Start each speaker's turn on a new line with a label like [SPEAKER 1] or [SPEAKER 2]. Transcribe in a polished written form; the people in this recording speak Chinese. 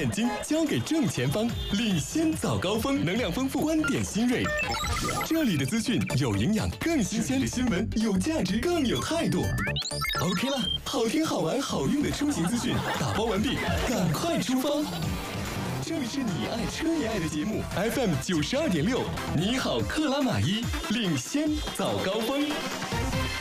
[SPEAKER 1] 眼睛交给正前方，领先早高峰，能量丰富，观点新锐。这里的资讯有营养更新鲜，新闻有价值更有态度。OK 了，好听好玩好用的出行资讯打包完毕，赶快出发！这里是你爱车你爱的节目 FM 92.6，你好克拉玛依，领先早高峰。